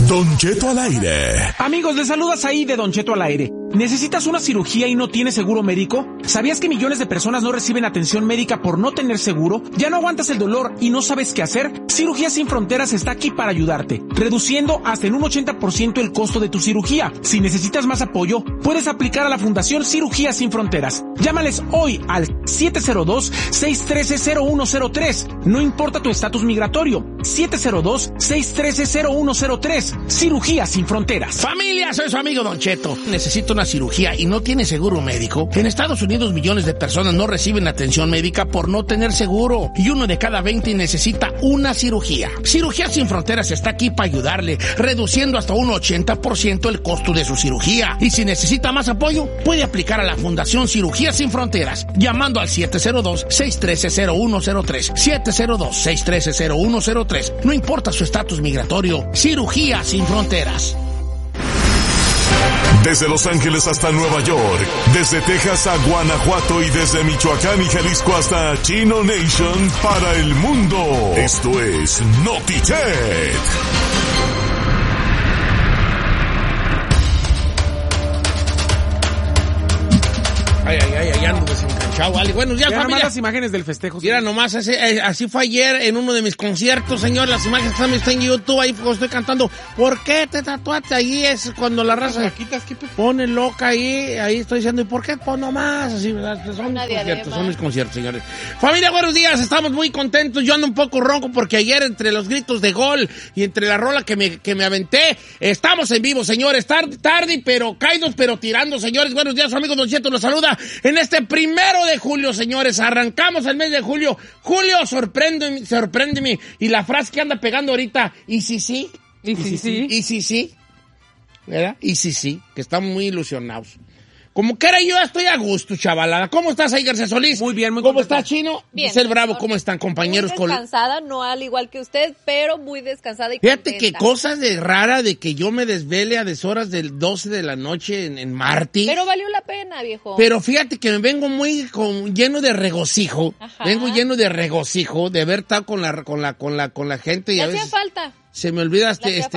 Don Cheto al aire. Amigos, les saludas ahí de Don Cheto al aire. ¿Necesitas una cirugía y no tienes seguro médico? ¿Sabías que millones de personas no reciben atención médica por no tener seguro? ¿Ya no aguantas el dolor y no sabes qué hacer? Cirugías Sin Fronteras está aquí para ayudarte, reduciendo hasta en un 80% el costo de tu cirugía. Si necesitas más apoyo, puedes aplicar a la Fundación Cirugías Sin Fronteras. Llámales hoy al 702-613-0103. No importa tu estatus migratorio. 702-613-0103. Cirugías Sin Fronteras. Familia, soy su amigo Don Cheto. Necesito una cirugía y no tiene seguro médico. En Estados Unidos millones de personas no reciben atención médica por no tener seguro. Y 1 de cada 20 necesita una cirugía. Cirugías Sin Fronteras está aquí para ayudarle, reduciendo hasta un 80% el costo de su cirugía. Y si necesita más apoyo, puede aplicar a la Fundación Cirugías Sin Fronteras, llamando al 702-613-0103. 702-613-0103. No importa su estatus migratorio. Cirugías Sin Fronteras. Desde Los Ángeles hasta Nueva York, desde Texas a Guanajuato y desde Michoacán y Jalisco hasta Chino Nation para el mundo. Esto es Notichet. Ay, ando desencanchado, vale. Buenos días, familia. Nomás las imágenes del festejo. Mira, nomás así fue ayer en uno de mis conciertos, señor. Las imágenes también están en YouTube, ahí estoy cantando. ¿Por qué te tatuaste? Ahí es cuando la raza pone loca ahí estoy diciendo, ¿y por qué? Pues nomás, así, ¿verdad? Son mis conciertos, señores. Familia, buenos días, estamos muy contentos. Yo ando un poco ronco porque ayer entre los gritos de gol y entre la rola que me aventé, estamos en vivo, señores. Tarde, pero caídos, pero tirando, señores. Buenos días, su amigo Don Cheto los saluda. En este 1 de julio, señores, arrancamos el mes de julio. Julio, sorpréndeme. Y la frase que anda pegando ahorita, ¿y si sí? ¿Y si sí? ¿Y si sí? ¿Verdad? ¿Y si sí? Que estamos muy ilusionados. Como quiera, yo estoy a gusto, chavalada. ¿Cómo estás ahí, García Solís? Muy bien, muy ¿Cómo contento. estás, Chino? Bien. Giselle Bravo, ¿cómo están, compañeros? Muy descansada, no al igual que usted, pero muy descansada y Fíjate contenta. que cosas de rara de que yo me desvele a deshoras del 12 de la noche en Martí. Pero valió la pena, viejo. Pero fíjate que me vengo muy lleno de regocijo. Ajá. Vengo lleno de regocijo de haber estado con la gente y ¿Te a hacía veces falta? se me olvida Es que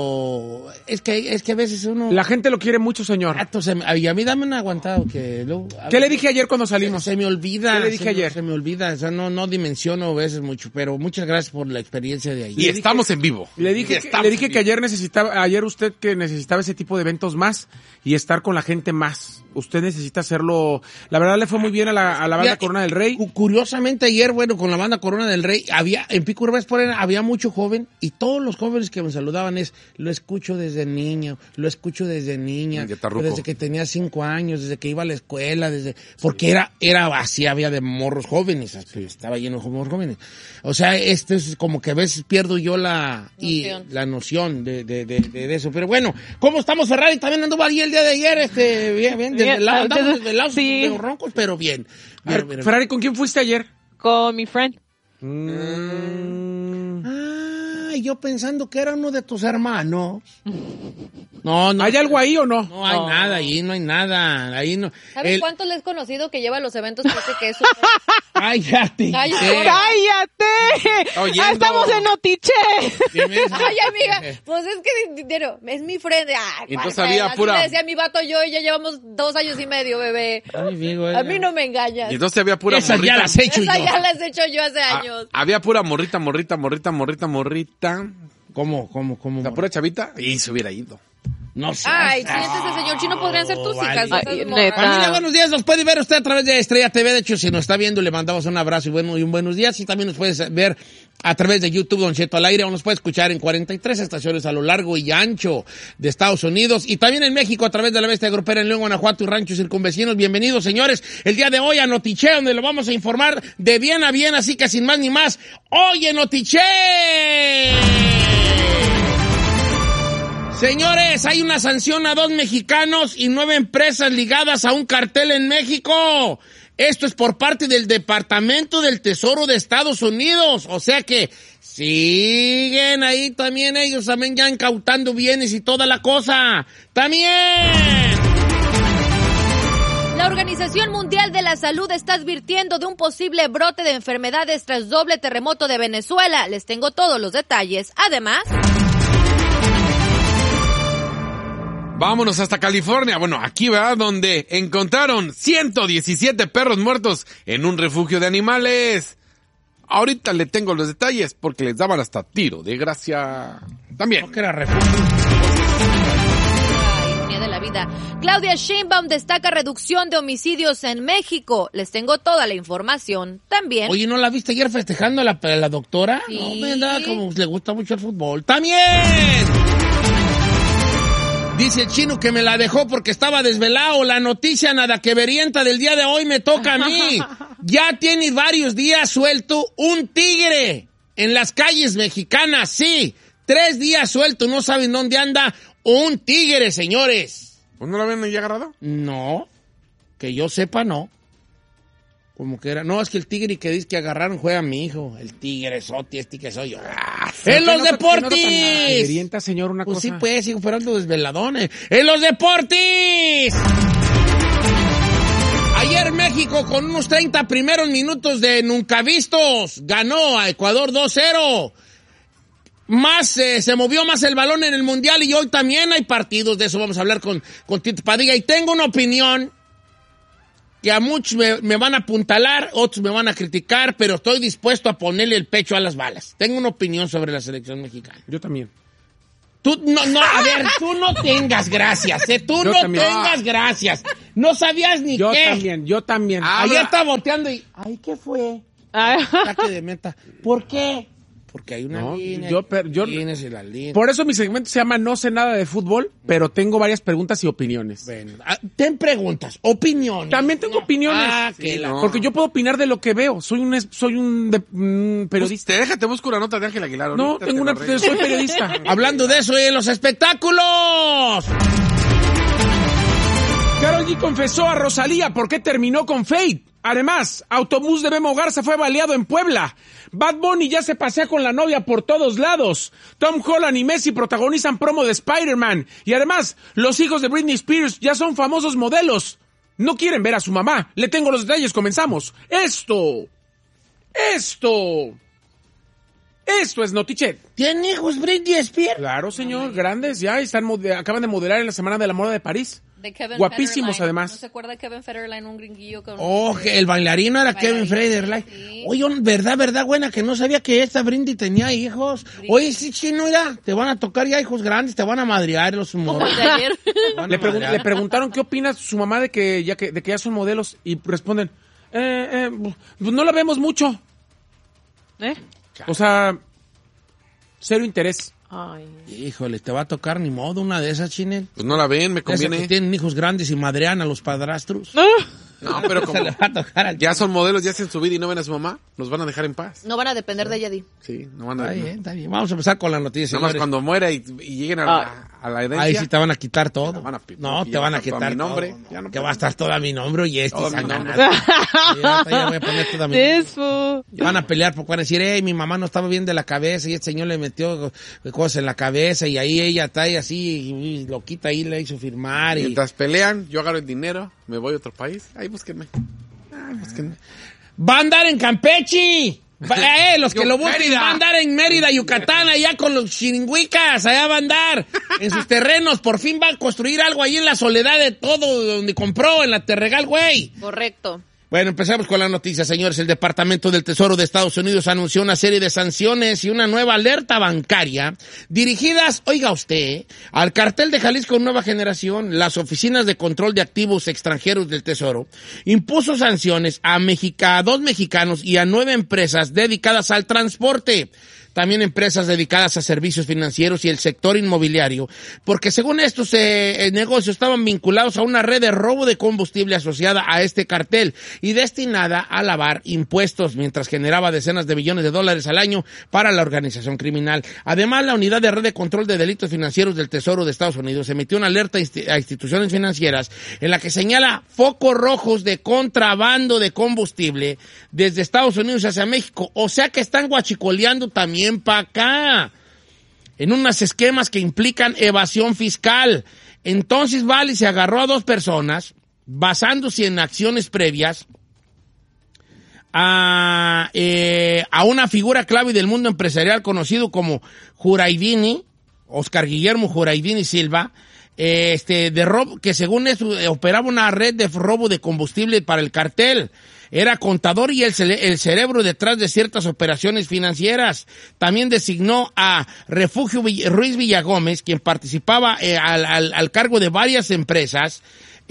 a veces uno La gente lo quiere mucho, señor. y a mí dame un aguantado que luego, ¿Qué le dije ayer cuando salimos? se me olvida. ¿Qué le dije ayer? Se me olvida, o sea, no dimensiono a veces mucho, pero muchas gracias por la experiencia de ahí. Y estamos en vivo. Le dije que ayer usted que necesitaba ese tipo de eventos más y estar con la gente más. Usted necesita hacerlo. La verdad le fue muy bien a la banda Corona del Rey. Curiosamente ayer, bueno, con la banda Corona del Rey, en Pico Urbano había mucho joven y todos los jóvenes que me saludaban lo escucho desde niño, desde que tenía 5 años, desde que iba a la escuela, porque era así, había de morros jóvenes, estaba lleno de morros jóvenes. O sea, esto es como que a veces pierdo yo la noción de eso. Pero bueno, ¿cómo estamos, Ferrari? También anduvo ahí el día de ayer, bien, andamos desvelados, sí. roncos, pero bien. Bien. Ferrari, ¿con quién fuiste ayer? Con mi friend. Yo pensando que era uno de tus hermanos. No. ¿Hay algo ahí o no? No hay nada ahí, no hay nada. Ahí no. ¿Sabes cuánto le he conocido que lleva los eventos? Parece que eso. ¡Cállate! ¡Cállate! ¡Estamos en Notichet! Ay, amiga, pues es que dinero, es mi friend. Y entonces había pura... Le decía mi vato yo y ya llevamos 2 años y medio, bebé. Ay, amigo, a mí no me engañas. Y entonces había pura Esa morrita. ya las he hecho Esa yo. ya las he hecho yo hace años. Había pura morrita. ¿Cómo? La pura chavita. Y se hubiera ido. No sé. Ay, siéntese, señor Chino, podrían ser tus hijas. Vale. Esas morras. Familia, buenos días. Nos puede ver usted a través de Estrella TV. De hecho, si nos está viendo, le mandamos un abrazo y un buenos días. Y también nos puedes ver a través de YouTube, Don Cheto al aire, o nos puede escuchar en 43 estaciones a lo largo y ancho de Estados Unidos. Y también en México a través de la Bestia Grupera en León, Guanajuato y ranchos circunvecinos. Bienvenidos, señores. El día de hoy a Notichet, donde lo vamos a informar de bien a bien. Así que sin más ni más, hoy en Notichet. Señores, hay una sanción a 2 mexicanos y 9 empresas ligadas a un cartel en México. Esto es por parte del Departamento del Tesoro de Estados Unidos. O sea que siguen ahí también ellos también ya incautando bienes y toda la cosa. ¡También! La Organización Mundial de la Salud está advirtiendo de un posible brote de enfermedades tras doble terremoto de Venezuela. Les tengo todos los detalles. Además... Vámonos hasta California. Bueno, aquí, ¿verdad? Donde encontraron 117 perros muertos en un refugio de animales. Ahorita le tengo los detalles porque les daban hasta tiro de gracia. También. No que era refugio. Ironía de la vida. Claudia Sheinbaum destaca reducción de homicidios en México. Les tengo toda la información también. Oye, ¿no la viste ayer festejando a la doctora? Sí. No, ¿verdad? Como le gusta mucho el fútbol. ¡También! Dice el chino que me la dejó porque estaba desvelado. La noticia nada que verienta del día de hoy me toca a mí. Ya tiene varios días suelto un tigre en las calles mexicanas, sí. 3 días suelto, no saben dónde anda un tigre, señores. ¿Pues no lo habían ya agarrado? No, que yo sepa, no. Como que era. No, es que el tigre que dice que agarraron juega a mi hijo. El tigre soti, que soy yo. ¡En los deportes! Orienta, señor, una Pues cosa. sí, pues, sigo fueron los desveladones. ¡En los deportes! Ayer México, con unos 30 primeros minutos de nunca vistos, ganó a Ecuador 2-0. Se movió más el balón en el Mundial y hoy también hay partidos. De eso vamos a hablar con Tito Padilla. Y tengo una opinión que a muchos me van a apuntalar, otros me van a criticar, pero estoy dispuesto a ponerle el pecho a las balas. Tengo una opinión sobre la selección mexicana. Yo también. Tú no tengas gracias, tú Yo no también. tengas gracias. No sabías ni Yo qué. también. Ayer estaba volteando y, ay, ¿qué fue? Ataque de meta. ¿Por qué? Porque hay una No, línea. yo- líneas y las líneas. Por eso mi segmento se llama No sé nada de fútbol, pero tengo varias preguntas y opiniones. Bueno, ten preguntas, opiniones. También tengo opiniones. Ah, que la... Porque yo puedo opinar de lo que veo. Soy un periodista. Déjate, busco una nota de Ángel Aguilar. No, ahorita tengo te la arreglo. soy periodista. Hablando de eso, en los espectáculos. Karol G confesó a Rosalía por qué terminó con Fate. Además, autobús de Memo Garza fue baleado en Puebla. Bad Bunny ya se pasea con la novia por todos lados. Tom Holland y Messi protagonizan promo de Spider-Man. Y además, los hijos de Britney Spears ya son famosos modelos. No quieren ver a su mamá. Le tengo los detalles, comenzamos. Esto es Notichet. ¿Tiene hijos Britney Spears? Claro, señor, grandes ya. Acaban de modelar en la Semana de la Moda de París. De Kevin Guapísimos, Federline. además. ¿No se acuerda de Kevin Federline, un gringuillo con... Oh, que el bailarino era Kevin Federline. Sí. Oye, verdad, buena, que no sabía que esta Britney tenía hijos. Oye, sí, chino, mira, te van a tocar ya hijos grandes, te van a madrear los Como humores. el de ayer. Le preguntaron qué opina su mamá de que ya son modelos y responden, pues no la vemos mucho. O sea, cero interés. Ay. Híjole, te va a tocar ni modo una de esas, Chinel. Pues no la ven, me Esas que conviene. tienen hijos grandes y madrean a los padrastros. No, pero como Se le va a tocar al... ya son modelos, ya hacen su vida y no ven a su mamá, nos van a dejar en paz. No van a depender de Yadi. Sí, no van a... Está bien. Vamos a empezar con la noticia, Nada más señores. cuando muera y lleguen a la herencia. Ahí sí te van a quitar todo. van a No, te van a quitar mi nombre. todo. Ya no Que puedo. va a estar todo a mi nombre y Todo mi nombre. Ya voy a poner todo a mi nombre. Van a pelear porque van a decir, mi mamá no estaba bien de la cabeza y este señor le metió cosas en la cabeza y ahí ella está ahí así y lo quita ahí, le hizo firmar y... Mientras pelean, yo agarro el dinero, me voy a otro país. Ahí búsquenme. ¡Va a andar en Campeche! Los que lo busquen Mérida. va a andar en Mérida, Yucatán, allá con los chiringuicas, allá va a andar en sus terrenos, por fin va a construir algo ahí en la soledad de todo donde compró, en la Terregal, güey. Correcto. Bueno, empezamos con la noticia, señores. El Departamento del Tesoro de Estados Unidos anunció una serie de sanciones y una nueva alerta bancaria dirigidas, oiga usted, al cartel de Jalisco Nueva Generación. Las oficinas de control de activos extranjeros del Tesoro impuso sanciones a 2 mexicanos y a 9 empresas dedicadas al transporte. También empresas dedicadas a servicios financieros y el sector inmobiliario, porque según estos negocios estaban vinculados a una red de robo de combustible asociada a este cartel y destinada a lavar impuestos, mientras generaba decenas de millones de dólares al año para la organización criminal. Además, la Unidad de Red de Control de Delitos Financieros del Tesoro de Estados Unidos emitió una alerta a instituciones financieras en la que señala focos rojos de contrabando de combustible desde Estados Unidos hacia México. O sea que están guachicoleando también para acá, en unos esquemas que implican evasión fiscal. Entonces Vali se agarró a 2 personas, basándose en acciones previas, a una figura clave del mundo empresarial conocido como Juraidini, Oscar Guillermo Juraidini Silva, de robo, que según eso operaba una red de robo de combustible para el cartel. Era contador y el cerebro detrás de ciertas operaciones financieras. También designó a Refugio Ruiz Villagómez, quien participaba al cargo de varias empresas,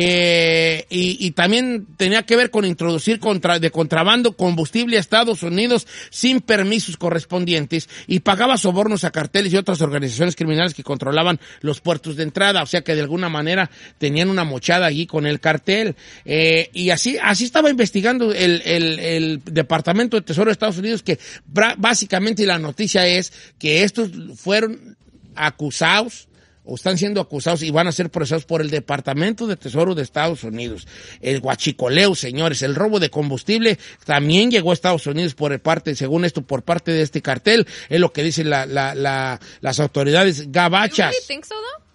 y también tenía que ver con introducir de contrabando combustible a Estados Unidos sin permisos correspondientes, y pagaba sobornos a carteles y otras organizaciones criminales que controlaban los puertos de entrada. O sea que de alguna manera tenían una mochada allí con el cartel. Y así estaba investigando el Departamento de Tesoro de Estados Unidos, que básicamente la noticia es que estos fueron acusados o están siendo acusados y van a ser procesados por el Departamento de Tesoro de Estados Unidos. El huachicoleo, señores, el robo de combustible también llegó a Estados Unidos por parte de este cartel, es lo que dicen las autoridades gabachas. You really think so,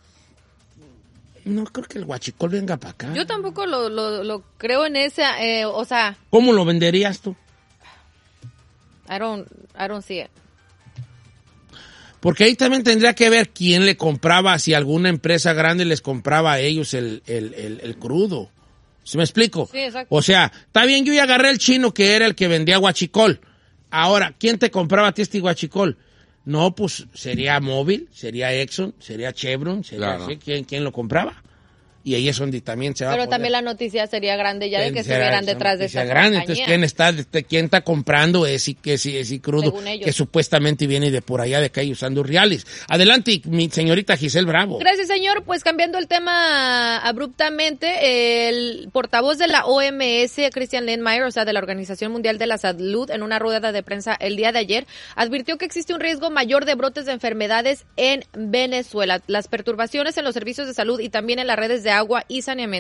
though? No creo que el huachicol venga para acá. Yo tampoco lo creo en esa, o sea... ¿Cómo lo venderías tú? I don't see it. Porque ahí también tendría que ver quién le compraba, si alguna empresa grande les compraba a ellos el crudo. ¿Sí me explico? Sí, exacto. O sea, está bien, yo ya agarré el chino que era el que vendía huachicol. Ahora, ¿quién te compraba a ti este huachicol? No, pues sería Móvil, sería Exxon, sería Chevron, sería claro. ¿Quién lo compraba? Y ahí es donde también se va Pero a poder. también la noticia sería grande ya de que estuvieran detrás de esa grande. compañía. Entonces, ¿quién está comprando ese crudo Según ellos. que supuestamente viene de por allá de calle usando reales? Adelante, mi señorita Giselle Bravo. Gracias, señor. Pues cambiando el tema abruptamente, el portavoz de la OMS, Christian Lindmeier, o sea, de la Organización Mundial de la Salud, en una rueda de prensa el día de ayer, advirtió que existe un riesgo mayor de brotes de enfermedades en Venezuela. Las perturbaciones en los servicios de salud y también en las redes de agua y saneamiento